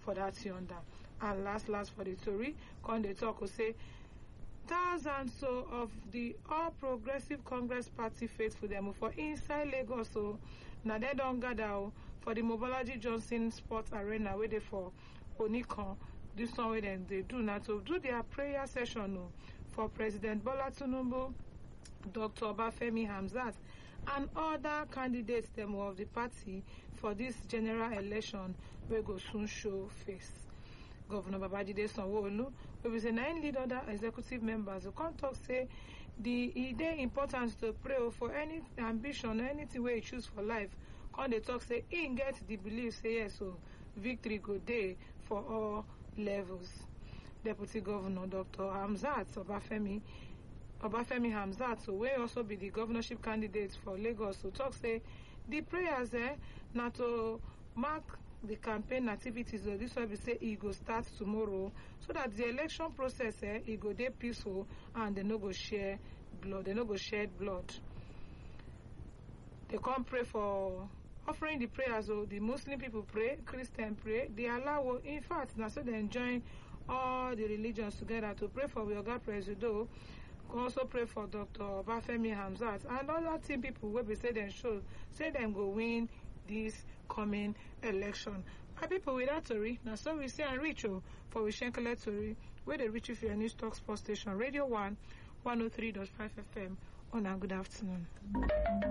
for that yonder. And last for the tori, come dey talk o say thousands of the All Progressive Congress Party faithful dem for inside Lagos na dem don gather for the Mobolaji Johnson Sports Arena wey dey for Onikan. This one wey dem dey do na to do their prayer session for President Bola Tinubu, Dr. Obafemi Hamzat, and other candidates dem of the party for this general election wey go soon show face. Governor Babajide Sanwo-Olu, wey be say na im lead other executive members, come talk say e dey important to pray for any ambition or anything wey you choose for life. Come dey talk say im get the belief say yes, victory go dey for all levels. Deputy Governor Dr. Hamzat Obafemi Hamzat, wey also be the governorship candidate for Lagos, talk say the prayers na to mark the campaign activities. This one be say e go start tomorrow, so that the election process e go dey peaceful and they no go share blood. They no go shed blood. They come pray for offering the prayers. The Muslim people pray, Christian pray, they allow. In fact, now so they join all the religions together to pray for Oga Presido. Also pray for Dr. Obafemi Hamzat and other team people wey be say dem go win this coming election. My people, with that tori, now so we say and reach for we Shenkele tori where they reach you for your News Talk Sports Station, Radio 1 103.5 FM. On a good afternoon.